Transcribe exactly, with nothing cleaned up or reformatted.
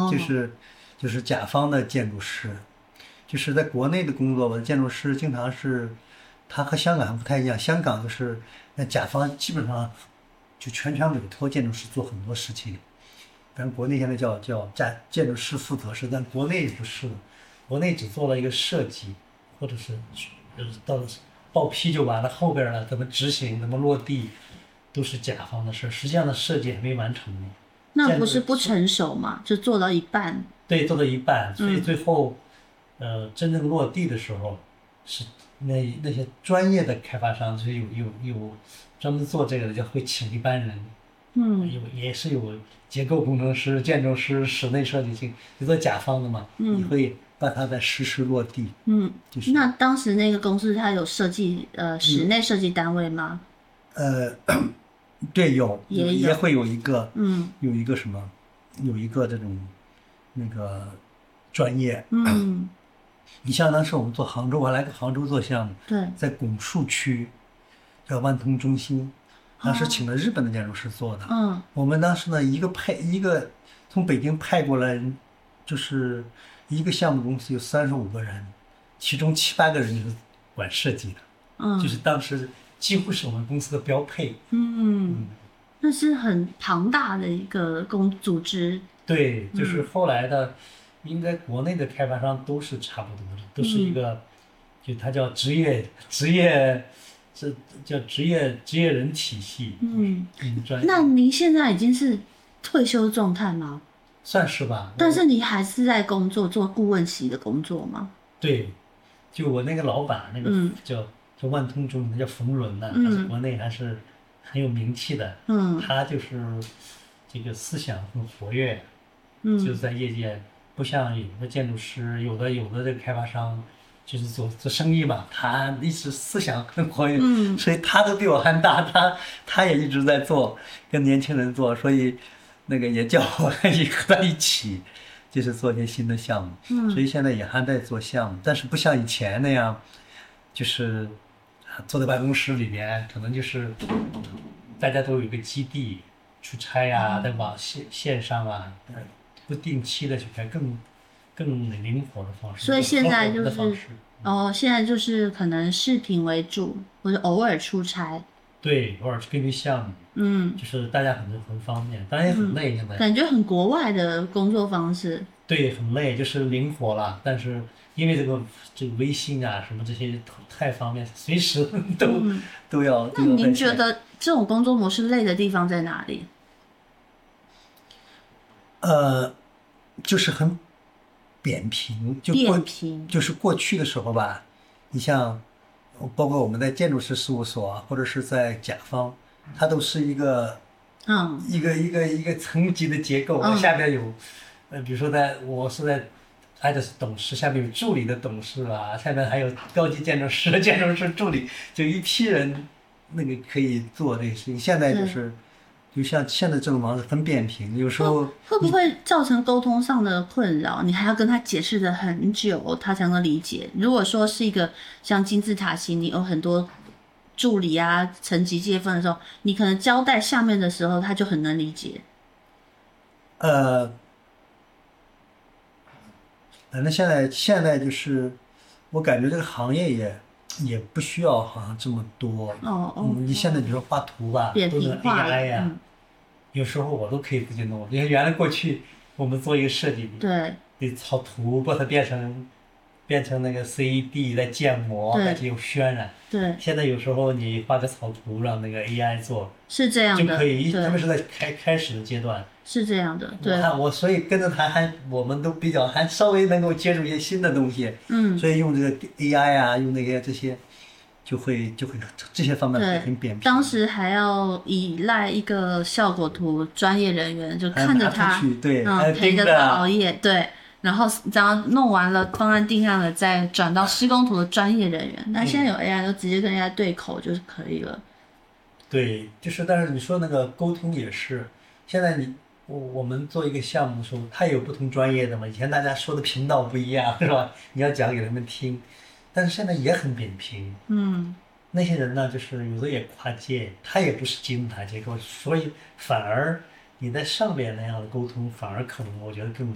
就是就是甲方的建筑师。就是在国内的工作，我的建筑师经常是，他和香港还不太一样。香港就是那甲方基本上就全权委托建筑师做很多事情，咱国内现在叫叫建建筑师负责是，但国内不是的，国内只做了一个设计，或者是到了报批就完了，后边呢怎么执行怎么落地，都是甲方的事，实际上的设计还没完成呢。 那不是不成熟嘛？就做到一半。 对，做到一半，所以最后。嗯呃，真正落地的时候，是那那些专业的开发商，就是有有有专门做这个的，就会请一般人， 嗯， 有也是有结构工程师、建筑师、室内设计师，有做甲方的嘛，嗯，你会帮他在实施落地， 嗯， 就是。 那当时那个公司它有设计呃室内设计单位吗？ 呃，对，有也也会有一个， 嗯， 有一个什么，有一个这种那个专业， 嗯。 你像当时我们做杭州，我来个杭州做项目， 对， 在拱墅区，叫万通中心，当时请了日本的建筑师做的。 嗯， 我们当时呢，一个派一个从北京派过来，就是一个项目公司有三十五个人，其中七八个人就是管设计的， 嗯， 就是当时几乎是我们公司的标配。 嗯，嗯那是很庞大的一个公组织。 对，就是后来的。应该国内的开发商都是差不多的，都是一个，嗯、就它叫职业职业，这叫职业职业人体系。 嗯，嗯那您现在已经是退休状态吗？ 算是吧。 但是你还是在工作，做顾问席的工作吗？ 对，就我那个老板，那个叫、嗯、叫万通中，叫冯仑呢，他是国内还是很有名气的。嗯，他就是这个思想很活跃，嗯，就是在业界。不像有的建筑师，有的有的这个开发商，就是做做生意嘛，他一直思想很活跃，嗯，所以他都比我还大，他他也一直在做，跟年轻人做，所以那个也叫我和他一起，就是做一些新的项目，嗯，所以现在也还在做项目，但是不像以前那样，就是坐在办公室里边，可能就是大家都有一个基地出差呀、啊，在网线线上啊。不定期的去开更更灵活的方式， 所以现在就是哦，现在就是可能视频为主，或者偶尔出差。 对，偶尔根据项目，嗯，就是大家很很方便，当然也很累，现在、 嗯、感觉很国外的工作方式。 对，很累，就是灵活了，但是因为这个这个微信啊什么这些太方便，随时都、嗯、都要。 那您觉得这种工作模式累的地方在哪里？ 呃，就是很扁平，就过扁平， 就是过去的时候吧，你像包括我们在建筑师事务所或者是在甲方，它都是一个，嗯，一个一个一个层级的结构，嗯、下边有，呃，比如说在我是在挨着是董事，下面有助理的董事啊，下面还有高级建筑师、建筑师助理，就一批人，那个可以做这个事情。现在就是。就像现在这种方式很扁平，有时候会不会造成沟通上的困扰？你还要跟他解释的很久，他才能理解。如果说是一个像金字塔型，你有很多助理啊，层级接分的时候，你可能交代下面的时候，他就很能理解。 呃，反正现在现在就是，我感觉这个行业也。也不需要好像这么多哦哦、 嗯，你现在比如说画图吧， 都是 A I 呀、啊嗯，有时候我都可以自己弄。因为原来过去我们做一个设计， 对， 得草图把它变成变成那个 C A D 来建模，而且有渲染。 对， 现在有时候你画个草图让那个 A I 做， 是这样的， 就可以，特别是在开开始的阶段。 是这样的，对。 我我所以跟着他还，我们都比较还稍微能够接触一些新的东西，嗯，所以用这个 A I 啊，用那些这些，就会就会这些方面很扁平。 当时还要依赖一个效果图专业人员，就看着他， 对， 嗯，陪着他熬夜，对，然后这样弄完了方案定案了，再转到施工图的专业人员。那、嗯、现在有 A I 就直接跟 A I 对口就是可以了。 对，就是但是你说那个沟通也是，现在你。我我们做一个项目的时候，它有不同专业的嘛。以前大家说的频道不一样，是吧？你要讲给他们听，但是现在也很扁平。嗯，那些人呢，就是有的也跨界，他也不是金字塔结构，所以反而你在上边那样的沟通，反而可能我觉得更